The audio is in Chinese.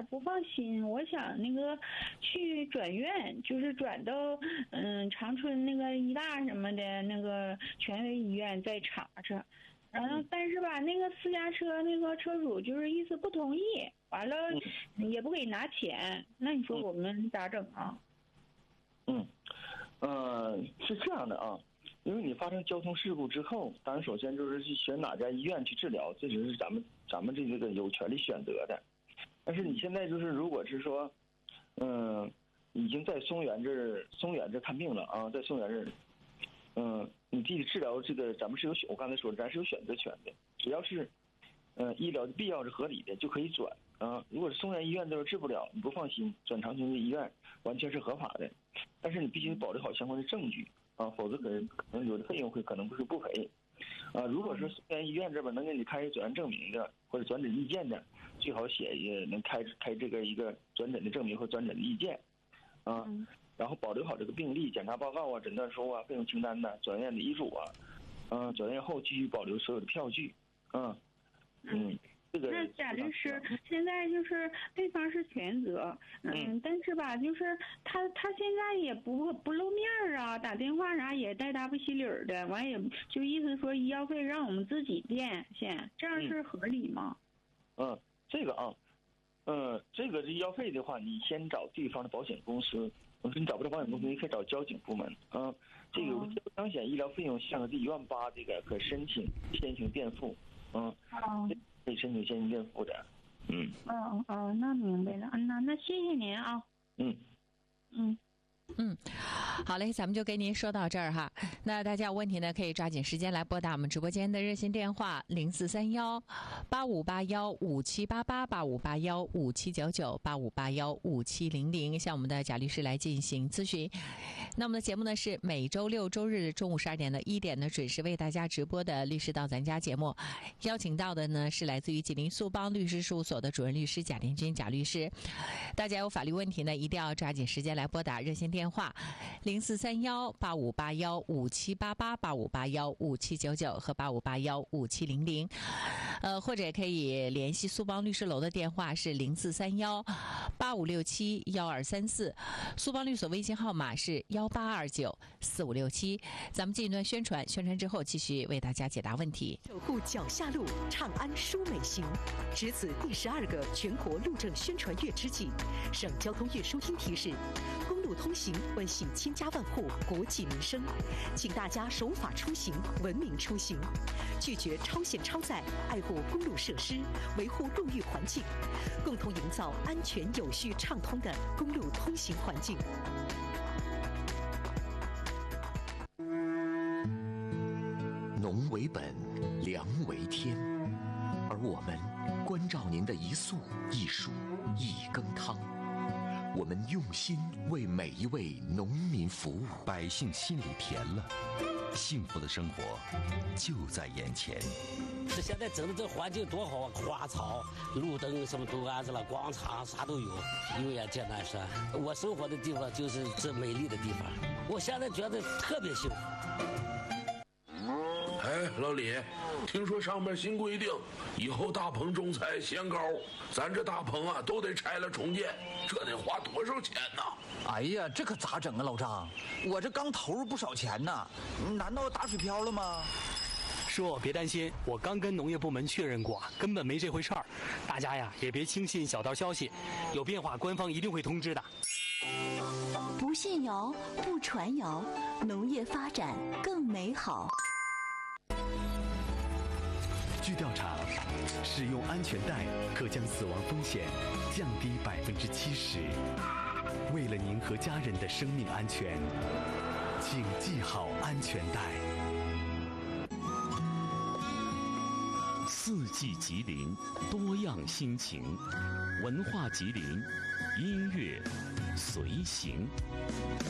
点不放心，我想那个去转院，就是转到长春那个医大什么的那个权威医院再查查。然后但是吧，那个私家车那个车主就是意思不同意，完了也不给拿钱，那你说我们咋整啊？ 是这样的啊，因为你发生交通事故之后，当然首先就是去选哪家医院去治疗，这只是咱们这个有权利选择的。但是你现在就是如果是说，已经在松原这看病了啊，在松原这，你自己治疗这个咱们是我刚才说咱是有选择权的，只要是，医疗的必要是合理的就可以转啊。如果是松原医院都是治不了，你不放心，转长春的医院完全是合法的，但是你必须保留好相关的证据啊，否则可能有的费用可能不是不赔。如果说松原医院这边能给你开转院证明的或者转诊意见的，最好写也能开这个一个转诊的证明或转诊的意见，然后保留好这个病历、检查报告啊、诊断书啊、费用清单呐、转院的遗嘱啊，转院后继续保留所有的票据，这个。 那贾律师，现在就是对方是全责，但是吧，就是他现在也不露面啊，打电话啥也带搭不稀理儿的，完也就意思说医药费让我们自己垫先，这样是合理吗？ 这个这个医药费的话，你先找地方的保险公司。我说你找不到保险公司，你可以找交警部门啊。这个当险医疗费用项额第18000，这个可申请先行垫付，可以申请先行垫付的。 那明白了，那谢谢您啊。 好嘞，咱们就跟您说到这儿哈。那大家有问题呢，可以抓紧时间来拨打我们直播间的热线电话0431858157888581579985815700，向我们的贾律师来进行咨询。那我们的节目呢是每周六周日中午12点的1点呢准时为大家直播的律师到咱家节目，邀请到的呢是来自于吉林苏邦律师事务所的主任律师贾连军贾律师。大家有法律问题呢，一定要抓紧时间来拨打热线电话04318581578885815799和85815700，或者可以联系苏邦律师楼的电话是043185671234，苏邦律所微信号码是18294567。咱们进一段宣传之后继续为大家解答问题。 守护脚下路，长安舒美行，值此第12个全国路政宣传月之际，省交通运输厅提示，公路通行关系千家万户，国计民生，请大家守法出行，文明出行，拒绝超限超载，爱护公路设施，维护路域环境，共同营造安全有序畅通的公路通行环境。 农为本，粮为天，而我们关照您的一粟一黍一羹汤，我们用心为每一位农民服务， 百姓心里甜了，幸福的生活就在眼前。 这现在整的这环境多好啊，花草、路灯什么都安置了，广场啥都有，油盐艰难山。我生活的地方就是这美丽的地方，我现在觉得特别幸福。 哎，老李，听说上面新规定，以后大棚种菜限高，咱这大棚啊都得拆了重建，这得花多少钱呢？ 哎呀，这可咋整啊，老张？我这刚投入不少钱呢，难道打水漂了吗？ 叔，别担心，我刚跟农业部门确认过，根本没这回事儿。大家呀，也别轻信小道消息，有变化官方一定会通知的。 不信谣，不传谣，农业发展更美好。 据调查，使用安全带可将死亡风险降低70%。为了您和家人的生命安全，请系好安全带。 四季吉林，多样心情，文化吉林，音乐随行。